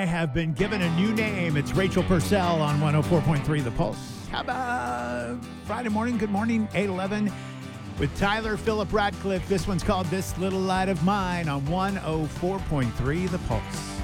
have been given a new name. It's Rachel Purcell on 104.3 The Pulse. How about Friday morning? Good morning, 8:11 with Tyler Phillip Radcliffe. This one's called This Little Light of Mine on 104.3 The Pulse.